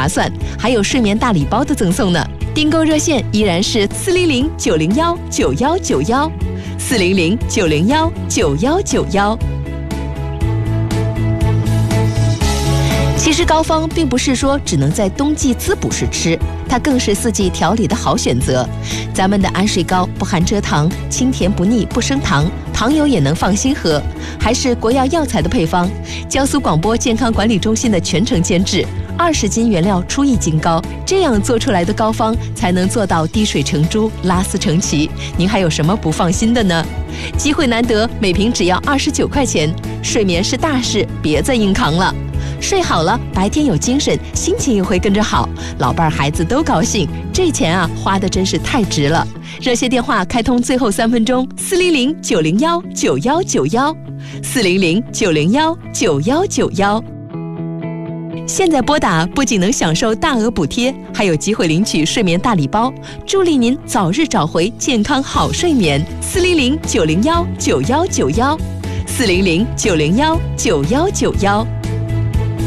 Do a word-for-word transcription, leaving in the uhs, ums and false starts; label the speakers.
Speaker 1: 划算，还有睡眠大礼包的赠送呢。订购热线依然是四零零九零幺九幺九幺，四零零九零幺九幺九幺。其实膏方并不是说只能在冬季滋补时吃，它更是四季调理的好选择。咱们的安睡膏不含蔗糖，清甜不腻，不升糖，糖友也能放心喝，还是国药药材的配方，江苏广播健康管理中心的全程监制，二十斤原料出一斤膏，这样做出来的膏方才能做到滴水成珠，拉丝成奇。您还有什么不放心的呢？机会难得，每瓶只要二十九块钱，睡眠是大事，别再硬扛了。睡好了，白天有精神，心情也会跟着好，老伴儿孩子都高兴，这钱啊花的真是太值了。热线电话开通最后三分钟，四零零九零幺九幺九幺，四零零九零幺九幺九幺。现在拨打不仅能享受大额补贴，还有机会领取睡眠大礼包，助力您早日找回健康好睡眠。四零零九零幺九幺九幺，四零零九零幺九幺九幺。